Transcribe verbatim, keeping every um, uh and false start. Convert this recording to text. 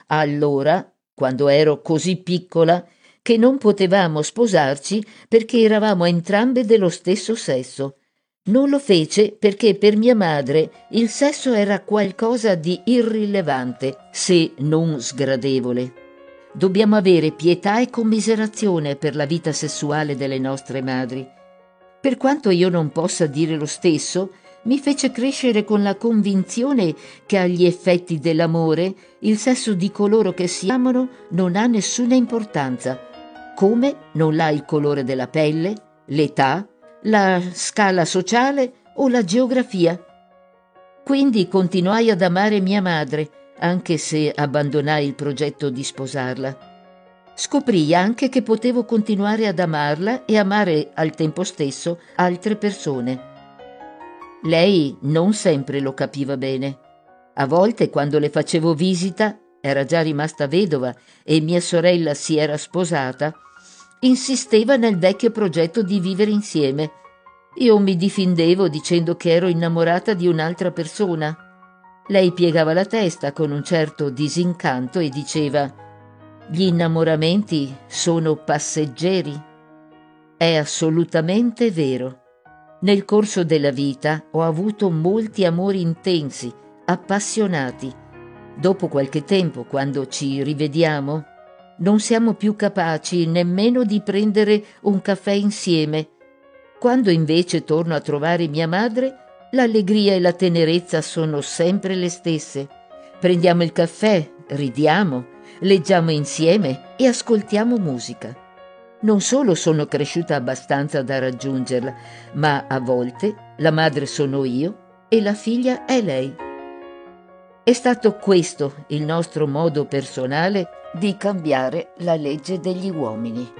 allora, quando ero così piccola, che non potevamo sposarci perché eravamo entrambe dello stesso sesso. Non lo fece perché per mia madre il sesso era qualcosa di irrilevante, se non sgradevole. Dobbiamo avere pietà e commiserazione per la vita sessuale delle nostre madri. Per quanto io non possa dire lo stesso, mi fece crescere con la convinzione che agli effetti dell'amore il sesso di coloro che si amano non ha nessuna importanza, come non l'ha il colore della pelle, l'età, la scala sociale o la geografia. Quindi continuai ad amare mia madre, anche se abbandonai il progetto di sposarla. Scoprii anche che potevo continuare ad amarla e amare al tempo stesso altre persone. Lei non sempre lo capiva bene. A volte, quando le facevo visita, era già rimasta vedova e mia sorella si era sposata, insisteva nel vecchio progetto di vivere insieme. Io mi difendevo dicendo che ero innamorata di un'altra persona. Lei piegava la testa con un certo disincanto e diceva: «Gli innamoramenti sono passeggeri». È assolutamente vero. Nel corso della vita ho avuto molti amori intensi, appassionati. Dopo qualche tempo, quando ci rivediamo, non siamo più capaci nemmeno di prendere un caffè insieme. Quando invece torno a trovare mia madre, l'allegria e la tenerezza sono sempre le stesse. Prendiamo il caffè, ridiamo, leggiamo insieme e ascoltiamo musica. Non solo sono cresciuta abbastanza da raggiungerla, ma a volte la madre sono io e la figlia è lei. È stato questo il nostro modo personale di cambiare la legge degli uomini.